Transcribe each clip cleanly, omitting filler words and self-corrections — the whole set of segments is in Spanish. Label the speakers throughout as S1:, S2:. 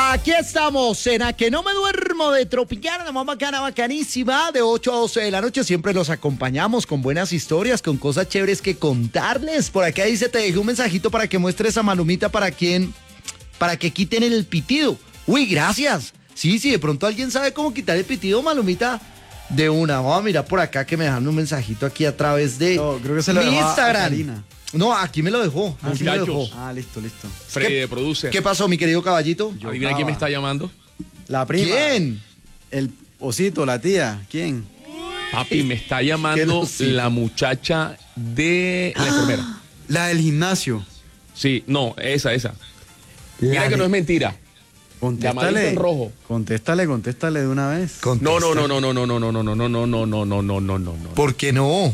S1: Aquí estamos en A Que No Me Duermo de Tropicana, la más bacana, bacanísima, de 8 a 12 de la noche. Siempre los acompañamos con buenas historias, con cosas chéveres que contarles. Por acá dice, te dejé un mensajito para que muestres a Malumita para que quiten el pitido. Uy, gracias. Sí, de pronto alguien sabe cómo quitar el pitido, Malumita, de una. Vamos a mirar por acá que me dejan un mensajito aquí a través de
S2: creo que se lo
S1: mi
S2: dejó a
S1: Instagram.
S2: Karina.
S1: No, aquí me lo dejó. Aquí me lo dejó.
S2: Listo.
S3: Freddy de Producer.
S1: ¿Qué pasó, mi querido caballito?
S3: Adivina quién me está llamando.
S2: La prima.
S1: ¿Quién?
S2: El osito, la tía. ¿Quién?
S3: Papi, me está
S1: ¿Qué
S3: llamando
S1: no? Sí.
S3: la muchacha de la enfermera.
S2: La del gimnasio.
S3: Sí, no, esa. Mira que no es mentira. Llamadito
S2: Contéstale.
S3: en rojo.
S2: Contéstale de una vez.
S3: No.
S1: ¿Por qué no?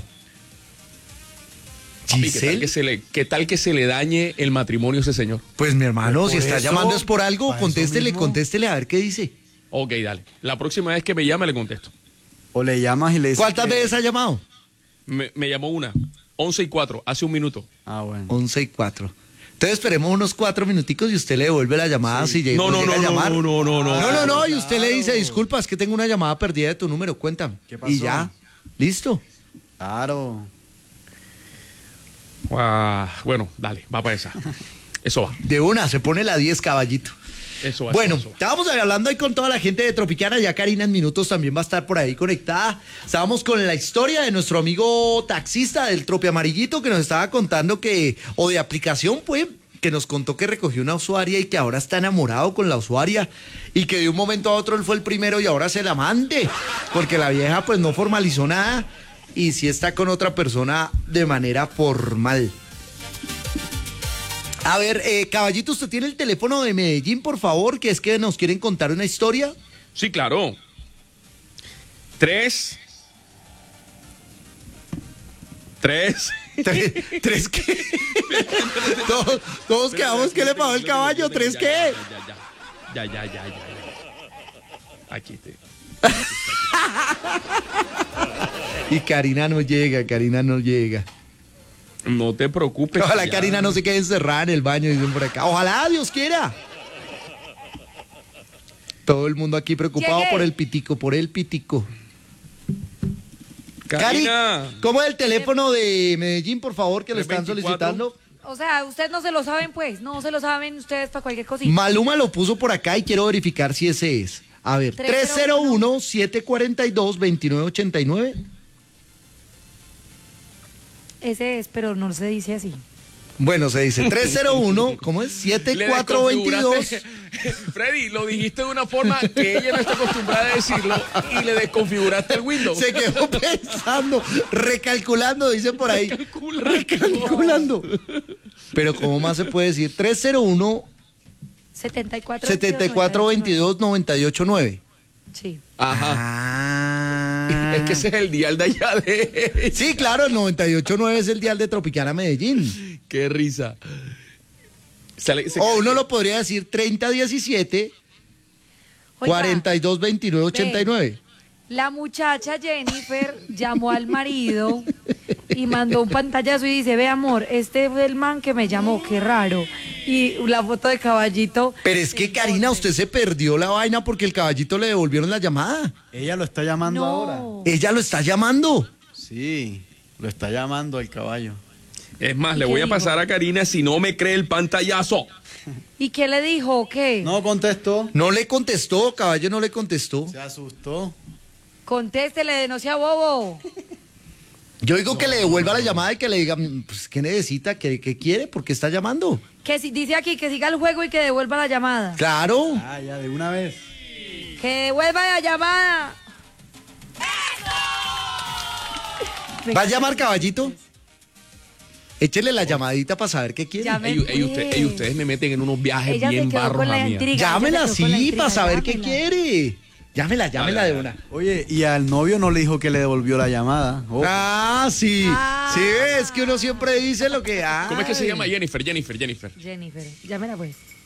S3: Papi,
S1: Giselle,
S3: ¿qué tal que se le dañe el matrimonio a ese señor?
S1: pues mi hermano,
S2: Por
S1: si está
S2: eso,
S1: llamando es por algo,
S2: para eso mismo.
S1: contéstele a ver qué dice.
S3: Ok, dale. La próxima vez que me llame le contesto.
S2: O le llamas y le dices.
S1: ¿Cuántas veces ha llamado?
S3: Me llamó una. 11:04, hace un minuto.
S2: Bueno.
S1: 11:04. Entonces esperemos unos 4 minuticos y usted le devuelve la llamada si llega,
S3: No,
S1: llega a llamar.
S3: no.
S1: Y usted le dice, disculpa, es que tengo una llamada perdida de tu número, cuéntame.
S2: ¿Qué pasó?
S1: Y ya, listo.
S2: Claro.
S3: Bueno, dale, va para esa. Eso va.
S1: De una, se pone la 10, caballito.
S3: Eso va.
S1: Bueno,
S3: eso va.
S1: estábamos hablando ahí con toda la gente de Tropicana, ya Karina en minutos también va a estar por ahí conectada. Estábamos con la historia de nuestro amigo taxista del Tropi Amarillito que nos estaba contando o de aplicación, pues, que nos contó que recogió una usuaria y que ahora está enamorado con la usuaria y que de un momento a otro él fue el primero y ahora es el amante, porque la vieja pues no formalizó nada y sí está con otra persona de manera formal. A ver, caballito, ¿usted tiene el teléfono de Medellín, por favor? Que es que nos quieren contar una historia.
S3: Sí, claro. 3.
S1: ¿Tres qué? Todos quedamos que le pagó el caballo. ¿Tres qué?
S3: Ya. Aquí te.
S1: Y Karina no llega.
S3: No te preocupes.
S1: Ojalá
S3: ya.
S1: Karina no se quede encerrada en el baño, dicen por acá. Ojalá, Dios quiera. Todo el mundo aquí preocupado
S4: Llegué.
S1: por el pitico.
S3: Karina.
S1: Cari, ¿cómo es el teléfono de Medellín, por favor, que lo están
S3: 324?
S1: solicitando?
S4: O sea, ustedes no se lo saben, pues. No se lo saben ustedes para cualquier cosita.
S1: Maluma lo puso por acá y quiero verificar si ese es. A ver, 301-742-2989.
S4: Ese es, pero no se dice así.
S1: Bueno, se dice 301, ¿cómo es? 7422.
S3: Freddy, lo dijiste de una forma que ella no está acostumbrada a decirlo y le desconfiguraste el Windows.
S1: Se quedó pensando, recalculando, dicen por ahí. Recalculando. Pero ¿cómo más se puede decir? 301
S4: 74
S1: 7422 989.
S4: Sí.
S3: Ajá.
S1: Ah.
S3: Es que ese es el dial de allá de...
S1: Sí, claro, el 989 es el dial de Tropicana Medellín.
S3: Qué risa.
S1: O uno lo podría decir 3017
S4: Oiga,
S1: 422989.
S4: la muchacha Jennifer llamó al marido y mandó un pantallazo y dice, ve amor, este fue el man que me llamó, qué raro. Y la foto de caballito.
S1: Pero es que Karina, usted se perdió la vaina porque el caballito le devolvieron la llamada.
S2: Ella lo está llamando ahora.
S4: No.
S1: Ella lo está llamando.
S2: Sí, lo está llamando el caballo.
S3: Es más,
S4: ¿Y
S3: le
S4: qué
S3: voy a
S4: dijo?
S3: pasar a Karina si no me cree el pantallazo.
S4: ¿Y qué le dijo o qué?
S2: No contestó.
S1: No le contestó, caballo no le contestó.
S2: Se asustó.
S4: Contéstele, no sea bobo.
S1: Yo digo que le devuelva la llamada y que le diga, pues, ¿qué necesita? ¿Qué quiere? ¿Por qué está llamando?
S4: Que si dice aquí que siga el juego y que devuelva la llamada.
S1: Claro.
S2: Ya, de una vez.
S4: Que devuelva la llamada.
S1: ¿Va a llamar caballito? Échele la llamadita para saber qué quiere.
S4: Llame.
S3: Ustedes me meten en unos viajes
S4: Ella se
S3: bien
S4: quedó
S3: barros
S4: con
S3: a
S4: la
S3: mí.
S4: intriga.
S1: Llámela
S4: ella se quedó con la
S1: sí,
S4: intriga,
S1: para saber qué
S4: llámela.
S1: quiere. Llámela
S3: Dale.
S1: de una.
S2: Oye, y al novio no le dijo que le devolvió la llamada. Oh.
S1: Ah, sí.
S4: Ah.
S1: Sí, es que uno siempre dice lo que...
S3: ¿Cómo es que se
S1: ay.
S3: llama? Jennifer.
S4: Jennifer, llámela pues.